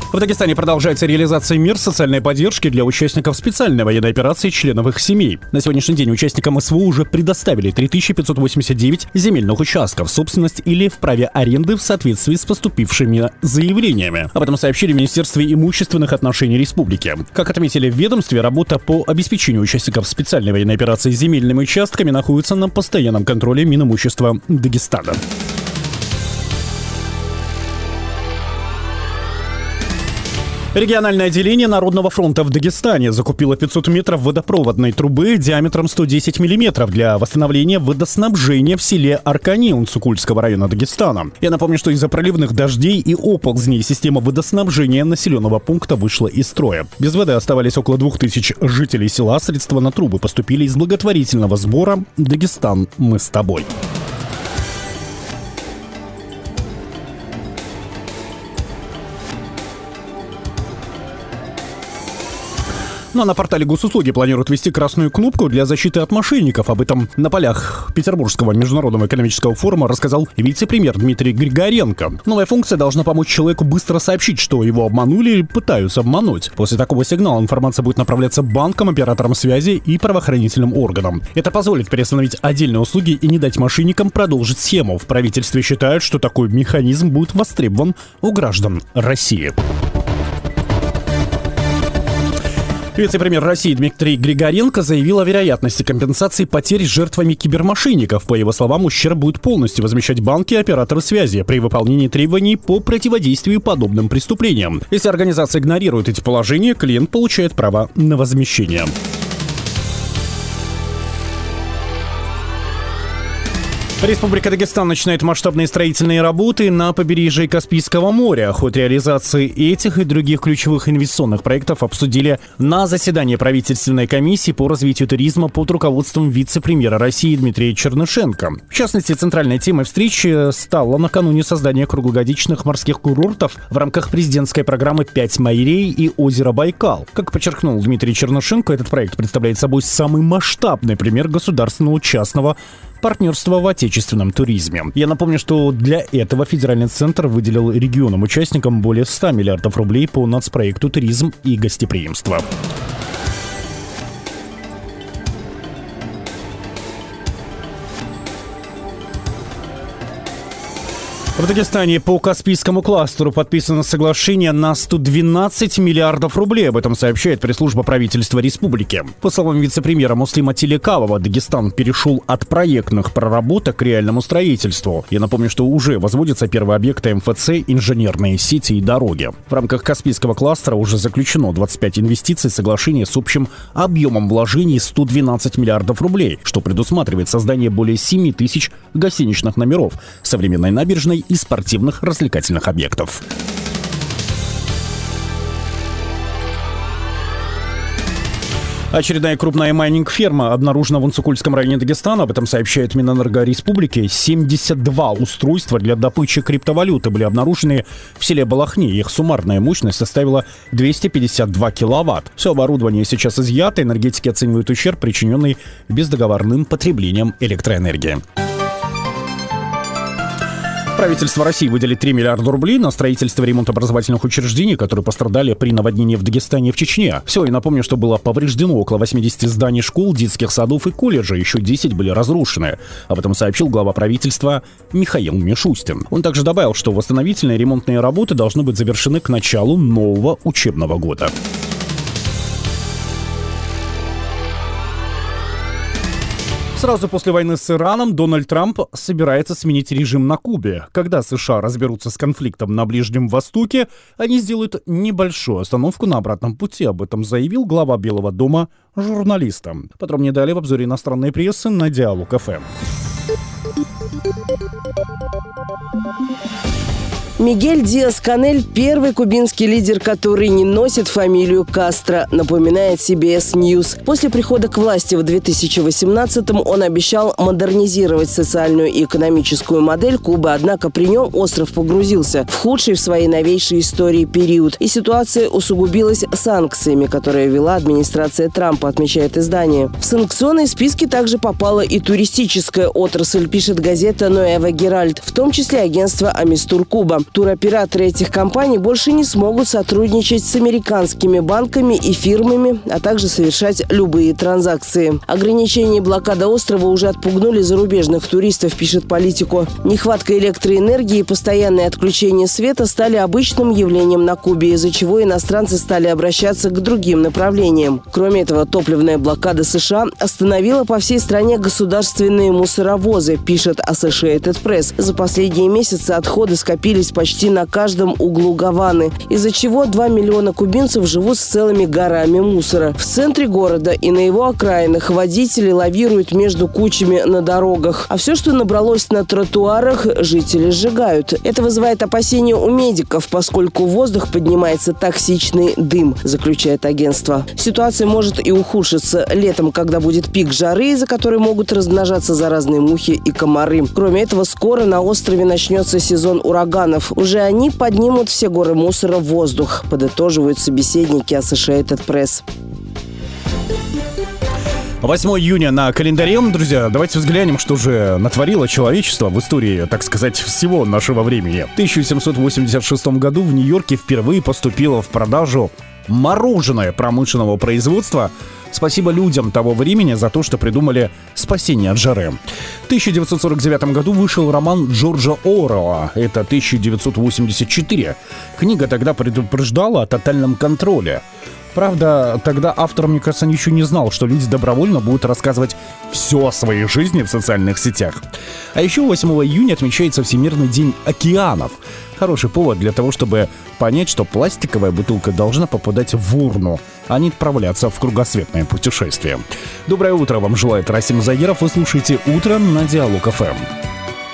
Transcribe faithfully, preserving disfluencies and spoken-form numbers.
В Дагестане продолжается реализация мер социальной поддержки для участников специальной военной операции и членов их семей. На сегодняшний день участникам СВО уже предоставили три тысячи пятьсот восемьдесят девять земельных участков в собственность или в праве аренды в соответствии с поступившими заявлениями. Об этом сообщили в Министерстве имущественных отношений республики. Как отметили в ведомстве, работа по обеспечению участников специальной военной операции земельными участками находится на постоянном контроле Минимущества Дагестана. Региональное отделение Народного фронта в Дагестане закупило пятьсот метров водопроводной трубы диаметром сто десять миллиметров для восстановления водоснабжения в селе Аркани Унцукульского района Дагестана. Я напомню, что из-за проливных дождей и оползней система водоснабжения населенного пункта вышла из строя. Без воды оставались около двух тысяч жителей села. Средства на трубы поступили из благотворительного сбора «Дагестан, мы с тобой». Ну а на портале госуслуги планируют ввести красную кнопку для защиты от мошенников. Об этом на полях Петербургского международного экономического форума рассказал вице-премьер Дмитрий Григоренко. Новая функция должна помочь человеку быстро сообщить, что его обманули или пытаются обмануть. После такого сигнала информация будет направляться банкам, операторам связи и правоохранительным органам. Это позволит переустановить отдельные услуги и не дать мошенникам продолжить схему. В правительстве считают, что такой механизм будет востребован у граждан России. Вице-премьер России Дмитрий Григоренко заявил о вероятности компенсации потерь жертвами кибермошенников. По его словам, ущерб будет полностью возмещать банки и операторы связи при выполнении требований по противодействию подобным преступлениям. Если организация игнорирует эти положения, клиент получает право на возмещение. Республика Дагестан начинает масштабные строительные работы на побережье Каспийского моря. Ход реализации этих и других ключевых инвестиционных проектов обсудили на заседании правительственной комиссии по развитию туризма под руководством вице-премьера России Дмитрия Чернышенко. В частности, центральной темой встречи стало накануне создания круглогодичных морских курортов в рамках президентской программы «Пять морей» и озеро Байкал. Как подчеркнул Дмитрий Чернышенко, этот проект представляет собой самый масштабный пример государственного частного партнерства в отечественном туризме. Я напомню, что для этого федеральный центр выделил регионам-участникам более ста миллиардов рублей по нацпроекту «Туризм и гостеприимство». В Дагестане по Каспийскому кластеру подписано соглашение на сто двенадцать миллиардов рублей. Об этом сообщает пресс-служба правительства республики. По словам вице-премьера Муслима Телекалова, Дагестан перешел от проектных проработок к реальному строительству. Я напомню, что уже возводятся первые объекты МФЦ, инженерные сети и дороги. В рамках Каспийского кластера уже заключено двадцать пять инвестиций, соглашение с общим объемом вложений сто двенадцать миллиардов рублей, что предусматривает создание более семи тысяч гостиничных номеров, современной набережной и спортивных развлекательных объектов. Очередная крупная майнинг-ферма обнаружена в Унцукульском районе Дагестана. Об этом сообщает Минэнерго Республики. семьдесят два устройства для добычи криптовалюты были обнаружены в селе Балахни. Их суммарная мощность составила двести пятьдесят два киловатт. Все оборудование сейчас изъято. Энергетики оценивают ущерб, причиненный бездоговорным потреблением электроэнергии. Правительство России выделит три миллиарда рублей на строительство и ремонт образовательных учреждений, которые пострадали при наводнении в Дагестане и в Чечне. Все, и напомню, что было повреждено около восьмидесяти зданий школ, детских садов и колледжей. Еще десять были разрушены. Об этом сообщил глава правительства Михаил Мишустин. Он также добавил, что восстановительные и ремонтные работы должны быть завершены к началу нового учебного года. Сразу после войны с Ираном Дональд Трамп собирается сменить режим на Кубе. Когда США разберутся с конфликтом на Ближнем Востоке, они сделают небольшую остановку на обратном пути. Об этом заявил глава Белого дома журналистам. Подробнее далее в обзоре иностранной прессы на Диалог эф эм. Мигель Диас-Канель – первый кубинский лидер, который не носит фамилию Кастро, напоминает си би эс News. После прихода к власти в две тысячи восемнадцатом он обещал модернизировать социальную и экономическую модель Кубы, однако при нем остров погрузился в худший в своей новейшей истории период. И ситуация усугубилась санкциями, которые ввела администрация Трампа, отмечает издание. В санкционные списки также попала и туристическая отрасль, пишет газета «Нуэва Геральд», в том числе агентство «Амистур Куба». Туроператоры этих компаний больше не смогут сотрудничать с американскими банками и фирмами, а также совершать любые транзакции. Ограничения и блокада острова уже отпугнули зарубежных туристов, пишет Политико. Нехватка электроэнергии и постоянное отключение света стали обычным явлением на Кубе, из-за чего иностранцы стали обращаться к другим направлениям. Кроме этого, топливная блокада США остановила по всей стране государственные мусоровозы, пишет Associated Press. За последние месяцы отходы скопились почти на каждом углу Гаваны, из-за чего два миллиона кубинцев живут с целыми горами мусора. В центре города и на его окраинах водители лавируют между кучами на дорогах, а все, что набралось на тротуарах, жители сжигают. Это вызывает опасения у медиков, поскольку в воздух поднимается токсичный дым, заключает агентство. Ситуация может и ухудшиться летом, когда будет пик жары, из-за которой могут размножаться заразные мухи и комары. Кроме этого, скоро на острове начнется сезон ураганов. Уже они поднимут все горы мусора в воздух, подытоживают собеседники Associated Press. восьмое июня на календаре. Друзья, давайте взглянем, что же натворило человечество в истории, так сказать, всего нашего времени. В тысяча семьсот восемьдесят шестом году в Нью-Йорке впервые поступило в продажу мороженое промышленного производства. Спасибо людям того времени за то, что придумали спасение от жары. В тысяча девятьсот сорок девятом году вышел роман Джорджа Оруэлла. Это тысяча девятьсот восемьдесят четыре. Книга тогда предупреждала о тотальном контроле. Правда, тогда автор, мне кажется, ничего не знал, что люди добровольно будут рассказывать все о своей жизни в социальных сетях. А еще восьмого июня отмечается Всемирный день океанов. Хороший повод для того, чтобы понять, что пластиковая бутылка должна попадать в урну, а не отправляться в кругосветное путешествие. Доброе утро вам желает Расим Загиров. Вы слушаете «Утро» на Диалог эф эм.